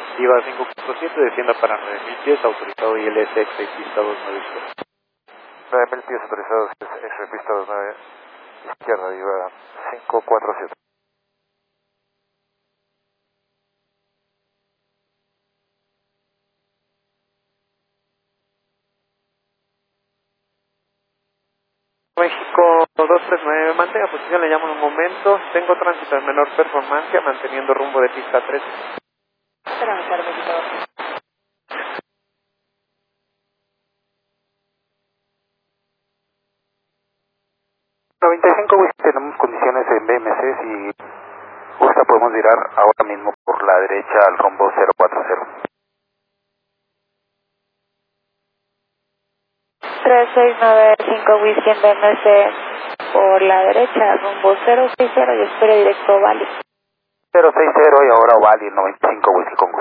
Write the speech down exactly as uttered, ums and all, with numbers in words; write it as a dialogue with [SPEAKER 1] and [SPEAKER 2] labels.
[SPEAKER 1] Viva cinco cuatro siete, descienda para nueve mil pies, autorizado I L S X, pista dos nueve izquierda.
[SPEAKER 2] nueve mil pies autorizados, X, pista dos nueve izquierda, Viva cinco cuatro siete.
[SPEAKER 1] México dos tres nueve, mantenga posición, le llamo en un momento. Tengo tránsito de menor performancia, manteniendo rumbo de pista tres.
[SPEAKER 3] Espérame, claro, México dos.
[SPEAKER 2] noventa y cinco, Whisky, tenemos condiciones en B M C, si gusta podemos virar ahora mismo por la derecha al rumbo cero cuatro cero.
[SPEAKER 3] tres seis nueve cinco Whisky en B M C por la derecha, rumbo cero seis cero y espere directo Valley.
[SPEAKER 2] cero seis cero y ahora Valley noventa y cinco, Whisky con